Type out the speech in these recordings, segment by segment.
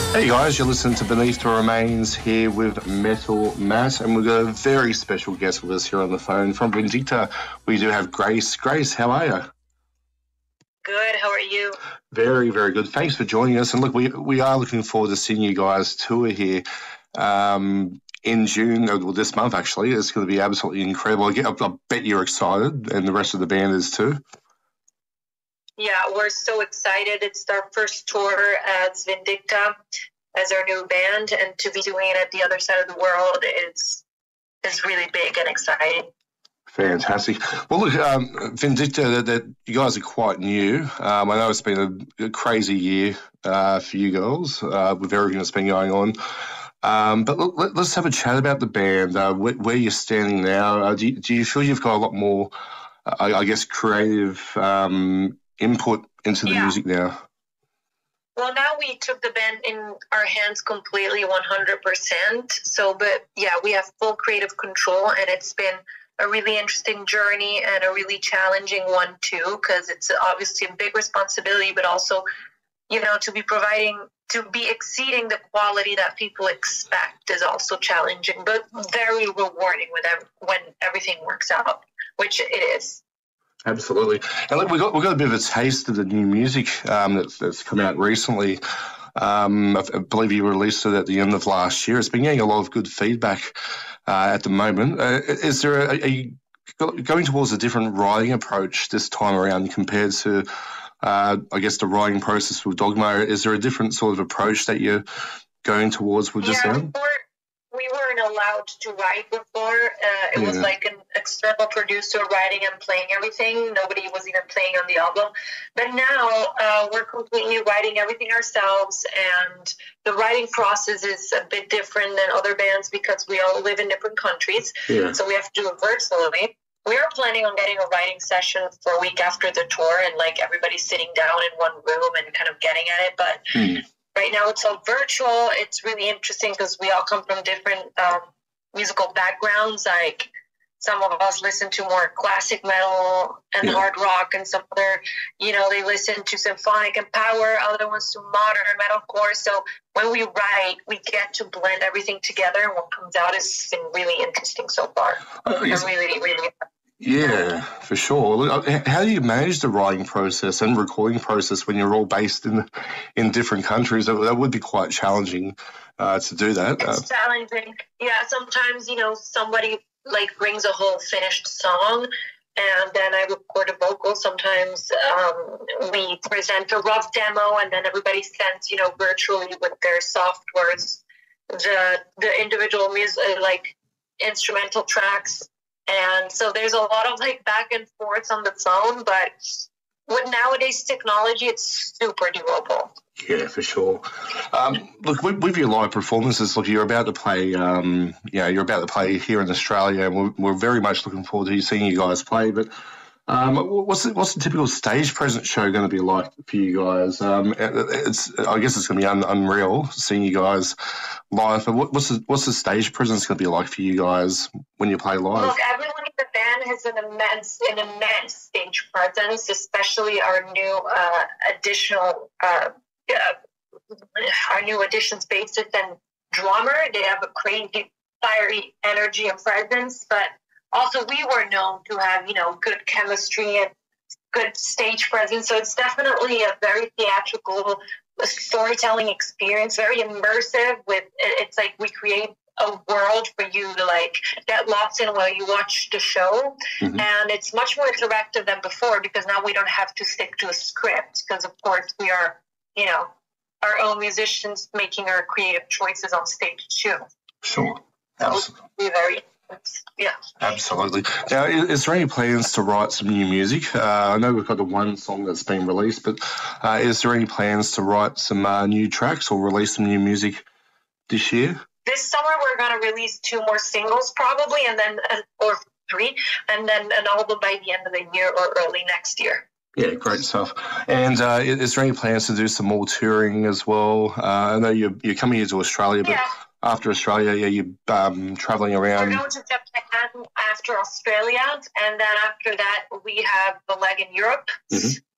Hey guys, you're listening to Beneath the Remains here with Metal Matt, and we've got a very special guest with us here on the phone from Vindicta. We do have Grace. Grace, how are you? Good, how are you? Very, very good. Thanks for joining us. And look, we are looking forward to seeing you guys tour here in June, well, this month actually. It's going to be absolutely incredible. I bet you're excited, and the rest of the band is too. Yeah, we're so excited. It's our first tour as Vindicta, as our new band, and to be doing it at the other side of the world is really big and exciting. Fantastic. Well, look, Vindicta, that you guys are quite new. I know it's been a crazy year for you girls with everything that's been going on. But look, let's have a chat about the band, where you're standing now. Do you feel you've got a lot more, I guess, creative input into the music now? Well, now we took the band in our hands completely, 100%. So, but yeah, we have full creative control, and it's been a really interesting journey and a really challenging one too, because it's obviously a big responsibility, but also, to be exceeding the quality that people expect is also challenging, but very rewarding when everything works out, which it is. Absolutely. And look, we've got a bit of a taste of the new music that's come out recently. I believe you released it at the end of last year. It's been getting a lot of good feedback at the moment. Is there are you going towards a different writing approach this time around compared to, I guess, the writing process with Dogma? Is there a different sort of approach that you're going towards with this album? We weren't allowed to write before. It was like an external producer writing and playing everything. Nobody was even playing on the album. But now we're completely writing everything ourselves, and the writing process is a bit different than other bands because we all live in different countries. Yeah. So we have to do it virtually. We are planning on getting a writing session for a week after the tour, and like everybody's sitting down in one room and kind of getting at it. But right now it's all virtual. It's really interesting because we all come from different musical backgrounds. Like some of us listen to more classic metal and hard rock, and some other, they listen to symphonic and power, other ones to modern metalcore. So when we write, we get to blend everything together, and what comes out has been really interesting so far. I'm really, really happy. Yeah, for sure. How do you manage the writing process and recording process when you're all based in different countries? That would be quite challenging to do that. It's challenging. Yeah, sometimes, somebody like brings a whole finished song, and then I record a vocal. Sometimes we present a rough demo, and then everybody sends, virtually with their softwares, the individual music, like instrumental tracks. And so there's a lot of back and forth on the phone, but with nowadays technology, it's super doable. Yeah, for sure. Look, with your live performances, look, you're about to play. You're about to play here in Australia, and we're very much looking forward to seeing you guys play. But what's the typical stage presence show going to be like for you guys? I guess it's going to be unreal seeing you guys live. But what's the stage presence going to be like for you guys when you play live? Look, everyone in the band has an immense stage presence, especially our new additions bassist and drummer. They have a crazy, fiery energy and presence, but also we were known to have, good chemistry and good stage presence. So it's definitely a very theatrical storytelling experience, very immersive. It's like we create a world for you to get lost in while you watch the show. Mm-hmm. And it's much more interactive than before because now we don't have to stick to a script because, of course, we are, our own musicians making our creative choices on stage too. Sure. Yeah. Absolutely. Now, is there any plans to write some new music? I know we've got the one song that's been released, but is there any plans to write some new tracks or release some new music this year? This summer we're going to release 2 more singles probably, and then or 3, and then an album by the end of the year or early next year. Yeah, great stuff. And is there any plans to do some more touring as well? I know you're coming here to Australia, but after Australia, you're traveling around. We're going to Japan after Australia, and then after that we have the leg in Europe. Mm-hmm.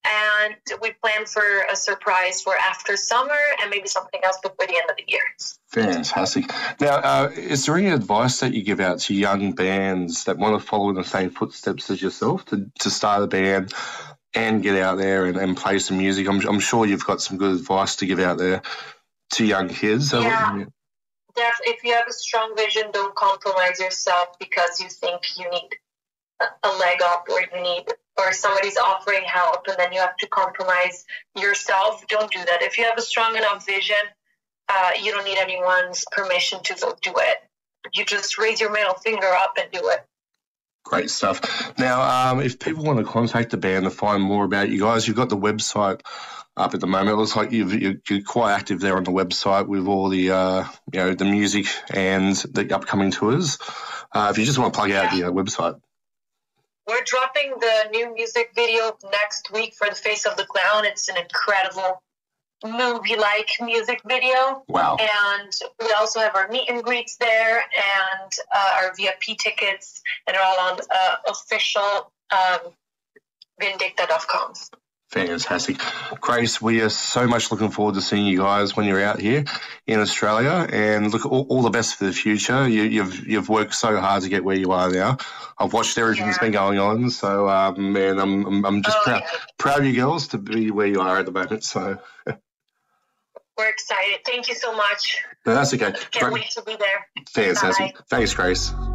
and we plan for a surprise for after summer and maybe something else before the end of the year. Fantastic. Now, is there any advice that you give out to young bands that want to follow in the same footsteps as yourself to start a band and get out there and play some music? I'm sure you've got some good advice to give out there to young kids. Yeah. If you have a strong vision, don't compromise yourself because you think you need a leg up or somebody's offering help and then you have to compromise yourself. Don't do that. If you have a strong enough vision, you don't need anyone's permission to go do it. You just raise your middle finger up and do it. Great stuff. Now, if people want to contact the band to find more about you guys, you've got the website up at the moment. It looks like you're quite active there on the website with all the the music and the upcoming tours. If you just want to plug out the website. We're dropping the new music video next week for The Face of the Clown. It's an incredible movie-like music video. Wow. And we also have our meet and greets there and our VIP tickets, and they're all on official Vindicta.com. Fantastic. Grace, we are so much looking forward to seeing you guys when you're out here in Australia, and look, all the best for the future. You've worked so hard to get where you are now. I've watched everything that's been going on, so man, I'm just proud of you girls to be where you are at the moment. So we're excited. Thank you so much. No, that's okay. Can't wait to be there. Fantastic. Bye. Thanks, Grace.